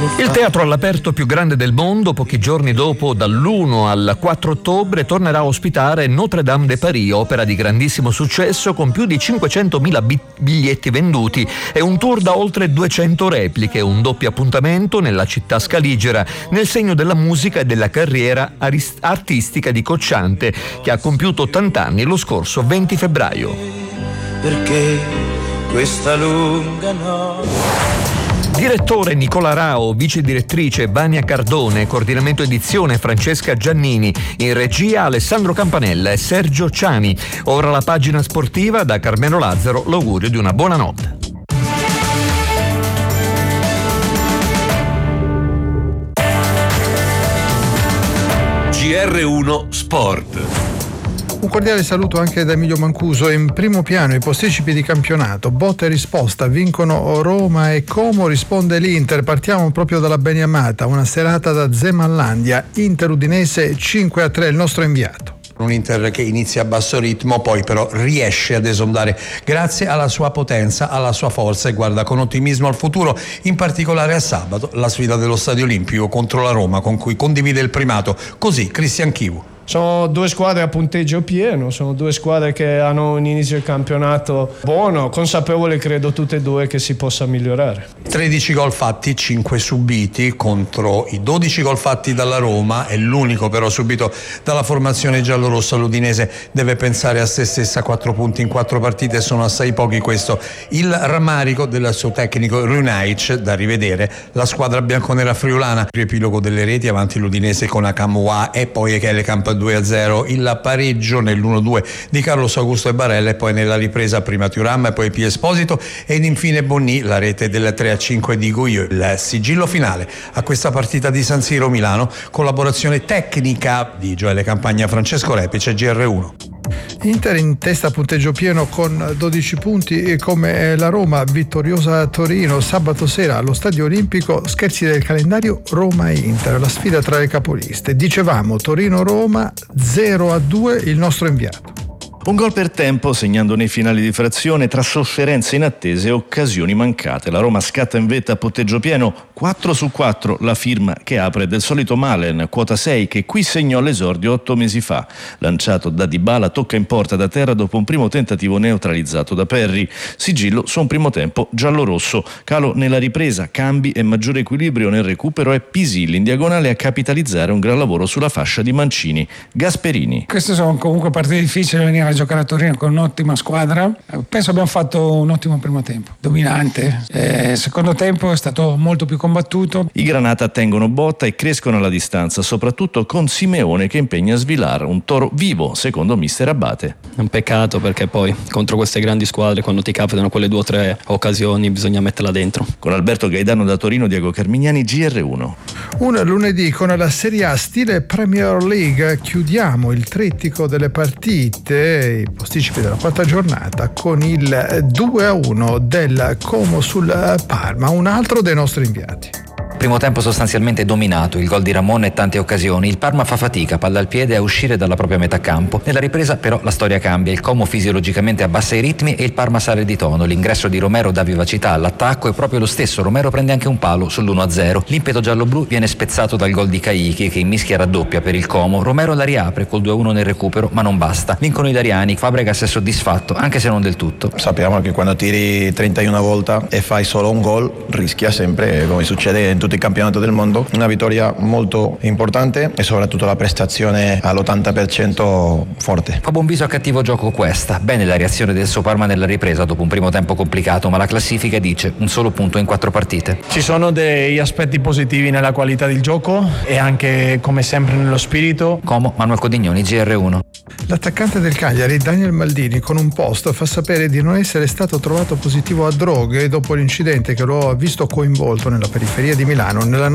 Il teatro all'aperto più grande del mondo, pochi giorni dopo, dall'1 al 4 ottobre, tornerà a ospitare Notre Dame de Paris, opera di grandissimo successo con più di 500.000 biglietti venduti e un tour da oltre 200 repliche, un doppio appuntamento nella città scaligera, nel segno della musica e della carriera artistica di Cocciante, che ha compiuto 80 anni lo scorso 20 febbraio. Perché questa lunga notte. Direttore Nicola Rao, vice direttrice Vania Cardone, coordinamento edizione Francesca Giannini, in regia Alessandro Campanella e Sergio Ciani. Ora la pagina sportiva, da Carmelo Lazzaro l'augurio di una buona notte. GR1 Sport. Un cordiale saluto anche da Emilio Mancuso. In primo piano i posticipi di campionato, botta e risposta, vincono Roma e Como, risponde l'Inter. Partiamo proprio dalla Beniamata, una serata da Zemanlandia, Inter Udinese 5-3, il nostro inviato. Un Inter che inizia a basso ritmo, poi però riesce ad esondare grazie alla sua potenza, alla sua forza, e guarda con ottimismo al futuro, in particolare a sabato, la sfida dello Stadio Olimpico contro la Roma, con cui condivide il primato. Così Cristian Chivu. Sono due squadre a punteggio pieno, sono due squadre che hanno un inizio di campionato buono, consapevole credo tutte e due che si possa migliorare. 13 gol fatti, 5 subiti contro i 12 gol fatti dalla Roma, è l'unico però subito dalla formazione giallorossa. L'Udinese deve pensare a se stessa, 4 punti in 4 partite sono assai pochi, questo il rammarico del suo tecnico Runaic, da rivedere la squadra bianconera friulana. Riepilogo delle reti, avanti l'Udinese con Akamwa e poi Echele Camp 2-0, il pareggio nell'1-2 di Carlos Augusto e Barella, e poi nella ripresa prima Thuram e poi P. Esposito ed infine Bonni, la rete del 3-5 di Gouilleux. Il sigillo finale a questa partita di San Siro Milano, collaborazione tecnica di Gioele Campagna, Francesco Repice, GR1. Inter in testa a punteggio pieno con 12 punti, e come la Roma vittoriosa a Torino sabato sera allo Stadio Olimpico. Scherzi del calendario, Roma e Inter, la sfida tra le capoliste. Dicevamo Torino-Roma 0-2, il nostro inviato. Un gol per tempo, segnando nei finali di frazione tra sofferenze inattese e occasioni mancate. La Roma scatta in vetta a punteggio pieno, 4-4, la firma che apre del solito Malen, quota 6, che qui segnò l'esordio 8 mesi fa. Lanciato da Dybala, tocca in porta da terra dopo un primo tentativo neutralizzato da Perry. Sigillo su un primo tempo giallo-rosso. Calo nella ripresa, cambi e maggiore equilibrio nel recupero, e Pisilli in diagonale a capitalizzare un gran lavoro sulla fascia di Mancini. Gasperini. Queste sono comunque partite difficili, venire a giocare a Torino con un'ottima squadra. Penso abbiamo fatto un ottimo primo tempo, dominante. Secondo tempo è stato molto più combattuto. I Granata tengono botta e crescono alla distanza, soprattutto con Simeone che impegna Svilar, un toro vivo secondo mister Abate. È un peccato, perché poi contro queste grandi squadre, quando ti capitano quelle 2 o 3 occasioni, bisogna metterla dentro. Con Alberto Gaidano da Torino, Diego Carmignani, GR1. Un lunedì con la Serie A stile Premier League, chiudiamo il trittico delle partite, i posticipi della quarta giornata, con il 2-1 del Como sul Parma, un altro dei nostri inviati. Primo tempo sostanzialmente dominato, il gol di Ramon e tante occasioni. Il Parma fa fatica, palla al piede, a uscire dalla propria metà campo. Nella ripresa però la storia cambia, il Como fisiologicamente abbassa i ritmi e il Parma sale di tono. L'ingresso di Romero dà vivacità all'attacco e proprio lo stesso Romero prende anche un palo sull'1-0. L'impeto gialloblu viene spezzato dal gol di Caicchi, che in mischia raddoppia per il Como. Romero la riapre col 2-1 nel recupero, ma non basta. Vincono i Dariani, Fabregas è soddisfatto, anche se non del tutto. Sappiamo che quando tiri 31 volte e fai solo un gol, rischia sempre, come succede in tutti i campionati del mondo. Una vittoria molto importante e soprattutto la prestazione all'80% forte. Fa buon viso a cattivo gioco questa. Bene la reazione del suo Parma nella ripresa dopo un primo tempo complicato, ma la classifica dice un solo punto in 4 partite. Ci sono degli aspetti positivi nella qualità del gioco e anche, come sempre, nello spirito. Como, Manuel Codignoni, GR1. L'attaccante del Cagliari, Daniel Maldini, con un post fa sapere di non essere stato trovato positivo a droghe dopo l'incidente che lo ha visto coinvolto nella periferia di Milano nella